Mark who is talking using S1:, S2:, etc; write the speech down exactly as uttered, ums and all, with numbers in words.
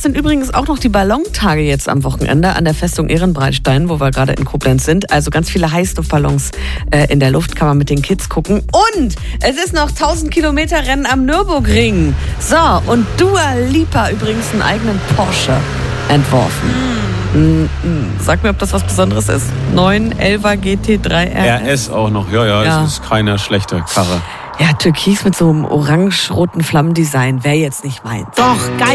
S1: das sind übrigens auch noch die Ballontage jetzt am Wochenende an der Festung Ehrenbreitstein, wo wir gerade in Koblenz sind. Also ganz viele Heißluftballons äh, in der Luft, kann man mit den Kids gucken. Und es ist noch tausend Kilometer Rennen am Nürburgring. So, und Dua Lipa übrigens einen eigenen Porsche entworfen. Mm. Sag mir, ob das was Besonderes ist. neun elfer G T drei R S.
S2: R S auch noch, ja, ja,
S1: ja.
S2: Es ist keine schlechte Karre.
S1: Ja, Türkis mit so einem orange-roten Flammendesign wäre jetzt nicht meins.
S3: Doch, geil.